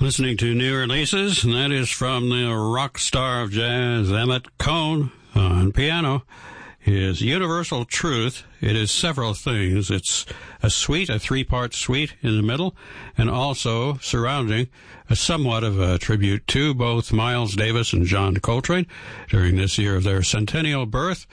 Listening to new releases, and that is from the rock star of jazz, Emmett Cohn, on piano. His Universal Truth, it is several things. It's a suite, a three-part suite in the middle, and also surrounding a somewhat of a tribute to both Miles Davis and John Coltrane during this year of their centennial birth,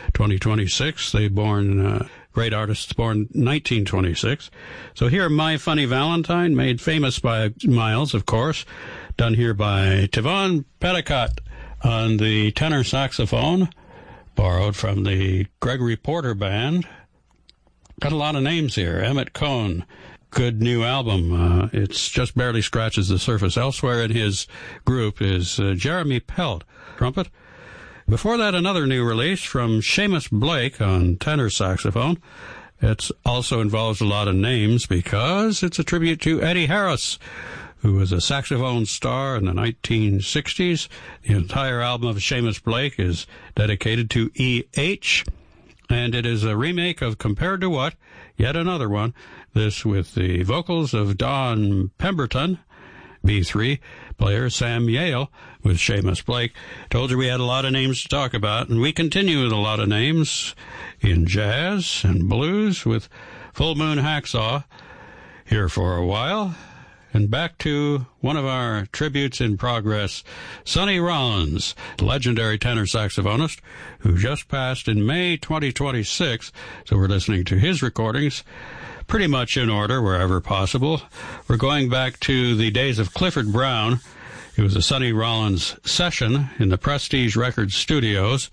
2026. They born... great artists born 1926. So here, My Funny Valentine, made famous by Miles, of course, done here by Tavon Petticott on the tenor saxophone, borrowed from the Gregory Porter Band. Got a lot of names here. Emmett Cohn, good new album. It's just barely scratches the surface. Elsewhere in his group is Jeremy Pelt, trumpet. Before that, another new release from Seamus Blake on tenor saxophone. It also involves a lot of names because it's a tribute to Eddie Harris, who was a saxophone star in the 1960s. The entire album of Seamus Blake is dedicated to E.H., and it is a remake of Compared to What, yet another one, this with the vocals of Don Pemberton, B3 player Sam Yale with Seamus Blake. Told you we had a lot of names to talk about, and we continue with a lot of names in jazz and blues with Full Moon Hacksaw here for a while. And back to one of our tributes in progress, Sonny Rollins, legendary tenor saxophonist who just passed in May 2026. So we're listening to his recordings pretty much in order wherever possible. We're going back to the days of Clifford Brown. It was a Sonny Rollins session in the Prestige Records studios.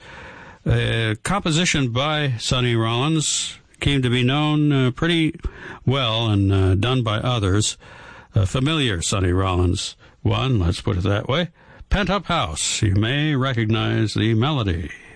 A composition by Sonny Rollins came to be known pretty well and done by others. A familiar Sonny Rollins one, let's put it that way. Pent Up House. You may recognize the melody.